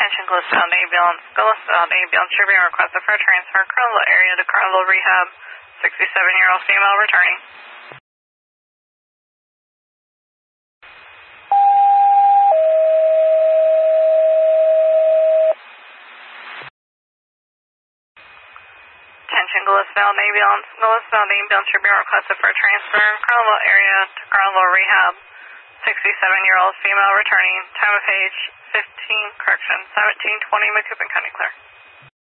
Attention Gillespie ambulance. Gillespie ambulance should be requested for transfer. Carlisle area to Carlisle Rehab. 67-year-old female returning. Attention Gillespie ambulance. Gillespie ambulance should be requested for transfer. Carlisle area to Carlisle Rehab. 67-year-old female returning. Time of age 1720 McCoupin County Clear.